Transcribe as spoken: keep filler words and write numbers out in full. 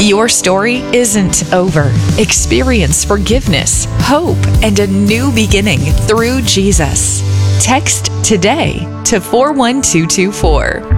Your story isn't over. Experience forgiveness, hope, and a new beginning through Jesus. Text today to four one two two four.